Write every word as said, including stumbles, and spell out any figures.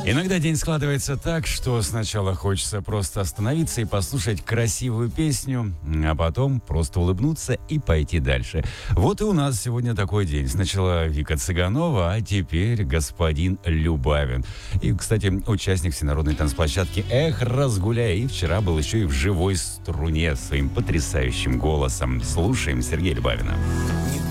Иногда день складывается так, что сначала хочется просто остановиться и послушать красивую песню, а потом просто улыбнуться и пойти дальше. Вот и у нас сегодня такой день. Сначала Вика Цыганова, а теперь господин Любавин. И, кстати, участник всенародной танцплощадки «Эх, разгуляй». И вчера был еще и в живой струне своим потрясающим голосом. Слушаем Сергея Любавина. Не